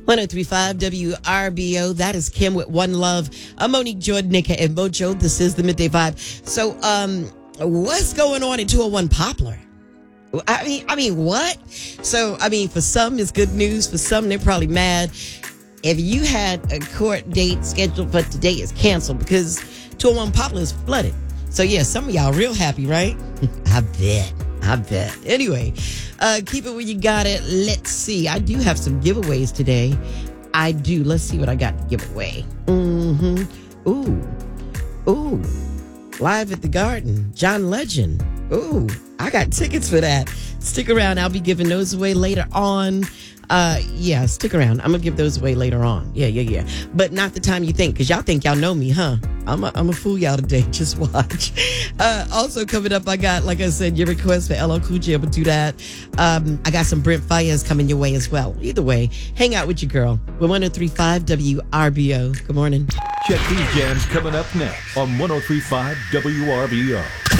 1035 WRBO. That is Kim with One Love. I'm Monique Jordan, Nika, and Mojo. This is the Midday Vibe. So, what's going on in 201 Poplar? I mean, what? So, for some, it's good news. For some, they're probably mad. If you had a court date scheduled for today, it's canceled because 201 Poplar is flooded. So, yeah, some of y'all real happy, right? I bet. Anyway, keep it where you got it. Let's see. I do have some giveaways today. I do. Let's see what I got to give away. Ooh. Live at the Garden. John Legend. Ooh, I got tickets for that. Stick around. I'll be giving those away later on. Stick around. I'm going to give those away later on. Yeah. But not the time you think, because y'all think y'all know me, huh? I'm a fool y'all today. Just watch. Also coming up, I got, like I said, your request for LL Cool J. I'm going to do that. I got some Brent Fayez coming your way as well. Either way, hang out with your girl. We're 1035 WRBO. Good morning. Check these jams coming up next on 1035 WRBO.